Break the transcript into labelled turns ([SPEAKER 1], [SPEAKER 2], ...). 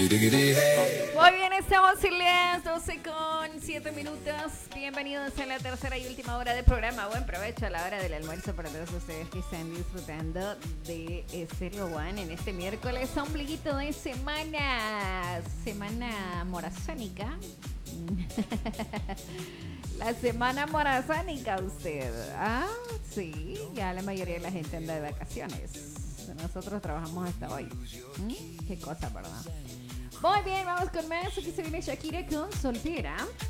[SPEAKER 1] Muy bien, estamos en las 12:07. Bienvenidos a la tercera y última hora del programa. Buen provecho a la hora del almuerzo para todos ustedes que están disfrutando de Stereo One en este miércoles, ombliguito de semana morazánica. La semana morazánica, usted. Ah, sí, ya la mayoría de la gente anda de vacaciones. Nosotros trabajamos hasta hoy. Qué cosa, ¿verdad? Muy bien, vamos con más. Aquí se viene Shakira con Soltera.